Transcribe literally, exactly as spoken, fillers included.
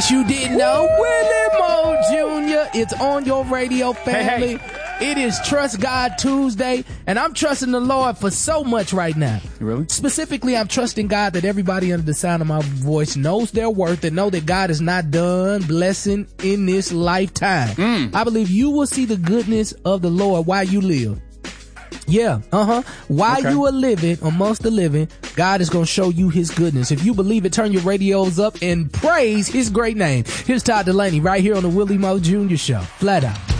case you didn't know, Willie Moe Junior It's on your radio, family. Hey, hey. It is Trust God Tuesday, and I'm trusting the Lord for so much right now. Really? Specifically, I'm trusting God that everybody under the sound of my voice knows their worth and know that God is not done blessing in this lifetime. Mm. I believe you will see the goodness of the Lord while you live. Yeah, uh-huh. While Okay. you are living amongst the living, God is going to show you his goodness. If you believe it, turn your radios up and praise his great name. Here's Todd Delaney right here on the Willie Moe Junior Show. Flat out.